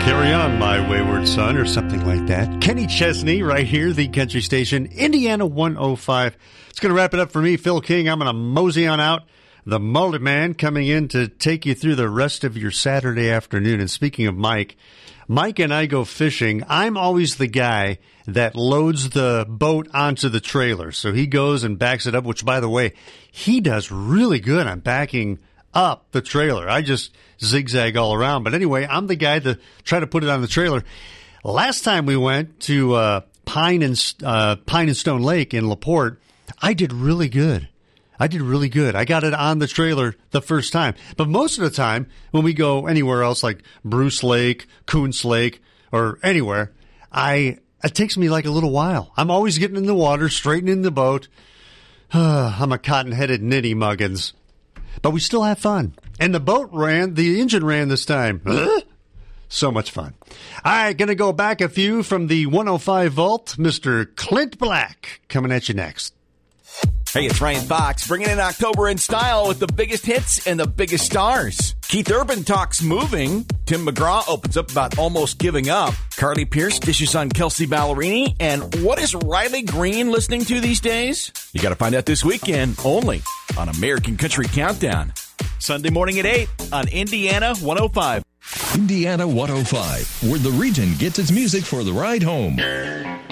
Carry on, my wayward son, or something like that. Kenny Chesney, right here, the country station, Indiana 105. It's going to wrap it up for me, Phil King. I'm going to mosey on out. The Mullet Man coming in to take you through the rest of your Saturday afternoon. And speaking of Mike and I go fishing. I'm always the guy that loads the boat onto the trailer. So he goes and backs it up, which, by the way, he does really good on backing up the trailer. I just zigzag all around. But anyway, I'm the guy to try to put it on the trailer. Last time we went to Pine and Stone Lake in LaPorte, I did really good. I got it on the trailer the first time. But most of the time, when we go anywhere else like Bruce Lake, Coons Lake, or anywhere, it takes me like a little while. I'm always getting in the water, straightening the boat. I'm a cotton-headed nitty muggins. But we still have fun. And the engine ran this time. So much fun. All right, going to go back a few from the 105 Vault. Mr. Clint Black coming at you next. Hey, it's Ryan Fox, bringing in October in style with the biggest hits and the biggest stars. Keith Urban talks moving. Tim McGraw opens up about almost giving up. Carly Pierce dishes on Kelsey Ballerini. And what is Riley Green listening to these days? You got to find out this weekend only on American Country Countdown. Sunday morning at 8 on Indiana 105. Indiana 105, where the region gets its music for the ride home.